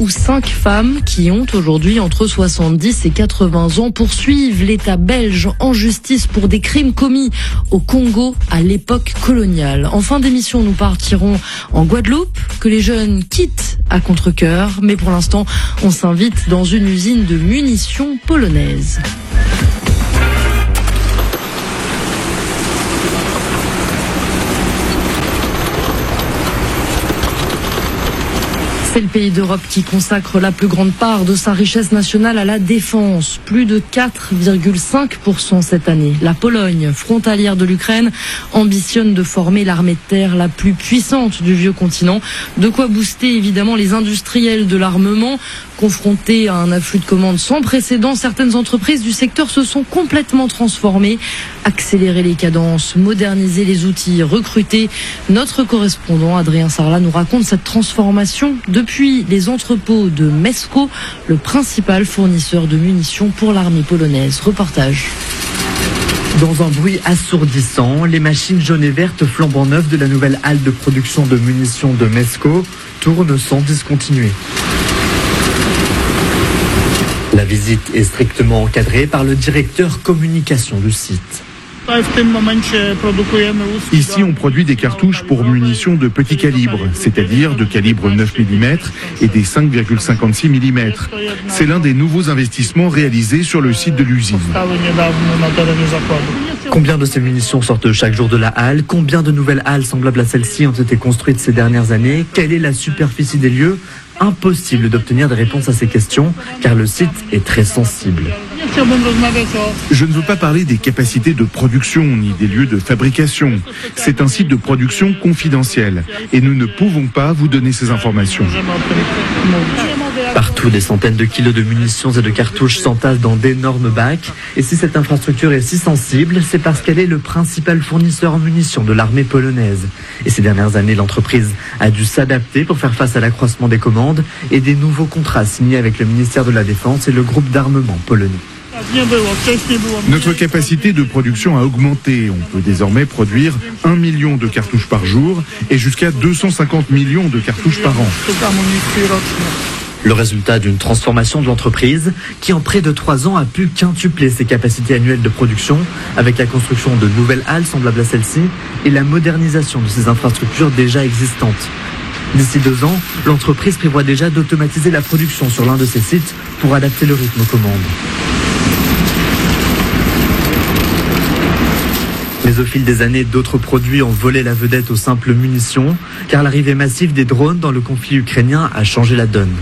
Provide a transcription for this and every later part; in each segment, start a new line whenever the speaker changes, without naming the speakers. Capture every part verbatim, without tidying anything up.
ou cinq femmes qui ont aujourd'hui entre soixante-dix et quatre-vingts ans poursuivent l'État belge en justice pour des crimes commis au Congo à l'époque coloniale. En fin d'émission, nous partirons en Guadeloupe, que les jeunes quittent à contre-cœur, mais pour l'instant, on s'invite dans une usine de munitions polonaise. C'est le pays d'Europe qui consacre la plus grande part de sa richesse nationale à la défense. Plus de quatre virgule cinq pour cent cette année. La Pologne, frontalière de l'Ukraine, ambitionne de former l'armée de terre la plus puissante du vieux continent. De quoi booster évidemment les industriels de l'armement. Confrontés à un afflux de commandes sans précédent, certaines entreprises du secteur se sont complètement transformées. Accélérer les cadences, moderniser les outils, recruter. Notre correspondant Adrien Sarlat nous raconte cette transformation depuis les entrepôts de Mesko, le principal fournisseur de munitions pour l'armée polonaise. Reportage.
Dans un bruit assourdissant, les machines jaunes et vertes flambant neuves de la nouvelle halle de production de munitions de Mesko tournent sans discontinuer. La visite est strictement encadrée par le directeur communication du site.
Ici, on produit des cartouches pour munitions de petit calibre, c'est-à-dire de calibre neuf millimètres et des cinq virgule cinquante-six millimètres. C'est l'un des nouveaux investissements réalisés sur le site de l'usine.
Combien de ces munitions sortent chaque jour de la halle? Combien de nouvelles halles semblables à celle-ci ont été construites ces dernières années? Quelle est la superficie des lieux? Impossible d'obtenir des réponses à ces questions, car le site est très sensible.
Je ne veux pas parler des capacités de production ni des lieux de fabrication. C'est un site de production confidentiel et nous ne pouvons pas vous donner ces informations.
Partout, des centaines de kilos de munitions et de cartouches s'entassent dans d'énormes bacs. Et si cette infrastructure est si sensible, c'est parce qu'elle est le principal fournisseur en munitions de l'armée polonaise. Et ces dernières années, l'entreprise a dû s'adapter pour faire face à l'accroissement des commandes et des nouveaux contrats signés avec le ministère de la Défense et le groupe d'armement polonais.
Notre capacité de production a augmenté. On peut désormais produire un million de cartouches par jour et jusqu'à deux cent cinquante millions de cartouches par an.
Le résultat d'une transformation de l'entreprise qui, en près de trois ans, a pu quintupler ses capacités annuelles de production avec la construction de nouvelles halles semblables à celle-ci et la modernisation de ses infrastructures déjà existantes. D'ici deux ans, l'entreprise prévoit déjà d'automatiser la production sur l'un de ses sites pour adapter le rythme aux commandes. Mais au fil des années, d'autres produits ont volé la vedette aux simples munitions, car l'arrivée massive des drones dans le conflit ukrainien a changé la donne.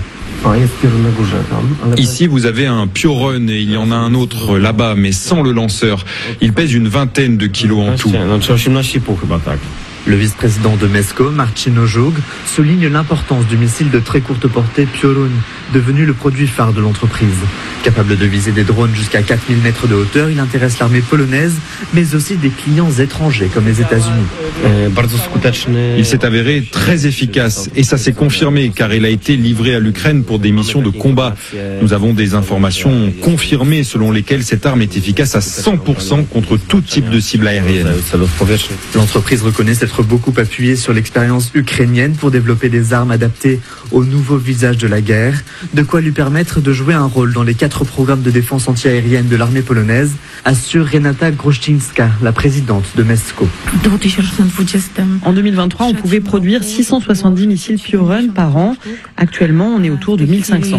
Ici, vous avez un Piorun et il y en a un autre là-bas, mais sans le lanceur. Il pèse une vingtaine de kilos en tout.
Le vice-président de Mesko, Marcin Ojug, souligne l'importance du missile de très courte portée Piorun, devenu le produit phare de l'entreprise. Capable de viser des drones jusqu'à quatre mille mètres de hauteur, il intéresse l'armée polonaise, mais aussi des clients étrangers comme les États-Unis.
Il s'est avéré très efficace et ça s'est confirmé car il a été livré à l'Ukraine pour des missions de combat. Nous avons des informations confirmées selon lesquelles cette arme est efficace à cent pour cent contre tout type de cible aérienne.
L'entreprise reconnaît s'être beaucoup appuyée sur l'expérience ukrainienne pour développer des armes adaptées au nouveau visage de la guerre, de quoi lui permettre de jouer un rôle dans les quatre programmes de défense anti-aérienne de l'armée polonaise, assure Renata Groszczyńska, la présidente de Mesko.
En deux mille vingt-trois, on pouvait produire six cent soixante-dix missiles Piorun par an. Actuellement, on est autour de mille cinq cents.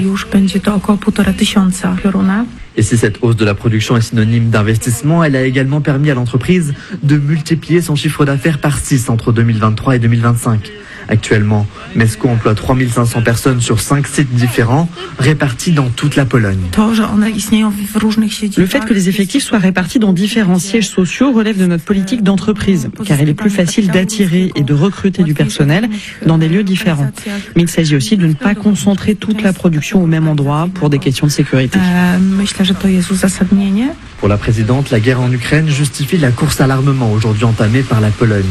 Et si cette hausse de la production est synonyme d'investissement, elle a également permis à l'entreprise de multiplier son chiffre d'affaires par six entre deux mille vingt-trois et deux mille vingt-cinq. Actuellement, Mesko emploie trois mille cinq cents personnes sur cinq sites différents, répartis dans toute la Pologne.
Le fait que les effectifs soient répartis dans différents sièges sociaux relève de notre politique d'entreprise, car il est plus facile d'attirer et de recruter du personnel dans des lieux différents. Mais il s'agit aussi de ne pas concentrer toute la production au même endroit pour des questions de sécurité.
Pour la présidente, la guerre en Ukraine justifie la course à l'armement aujourd'hui entamée par la Pologne.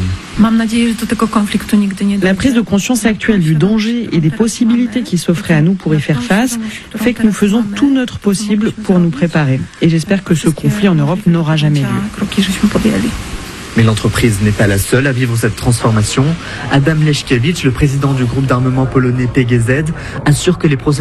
La prise de conscience actuelle du danger et des possibilités qui s'offraient à nous pour y faire face fait que nous faisons tout notre possible pour nous préparer. Et j'espère que ce conflit en Europe n'aura jamais lieu.
Mais l'entreprise n'est pas la seule à vivre cette transformation. Adam Leszkiewicz, le président du groupe d'armement polonais P G Z, assure que les processus